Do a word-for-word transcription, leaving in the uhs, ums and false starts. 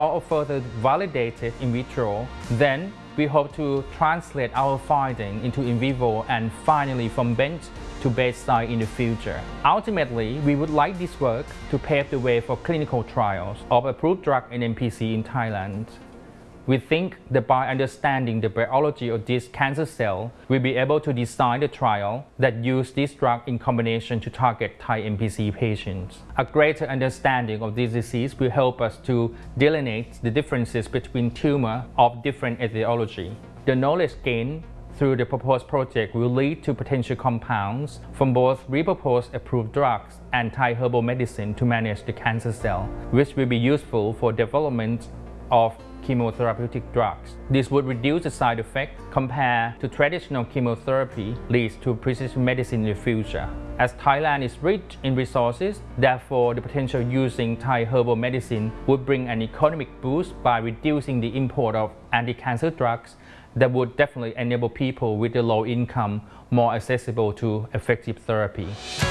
or further validated in vitro, then we hope to translate our finding into in vivo and finally from bench to bedside in the future. Ultimately, we would like this work to pave the way for clinical trials of approved drug in N P C in Thailand. We think that by understanding the biology of this cancer cell, we'll be able to design the trial that use this drug in combination to target Thai N P C patients. A greater understanding of this disease will help us to delineate the differences between tumors of different etiology. The knowledge gained through the proposed project will lead to potential compounds from both repurposed approved drugs and Thai herbal medicine to manage the cancer cell, which will be useful for development of chemotherapeutic drugs. This would reduce the side effects compared to traditional chemotherapy, leads to precision medicine in the future. As Thailand is rich in resources, therefore the potential using Thai herbal medicine would bring an economic boost by reducing the import of anti-cancer drugs that would definitely enable people with a low income more accessible to effective therapy.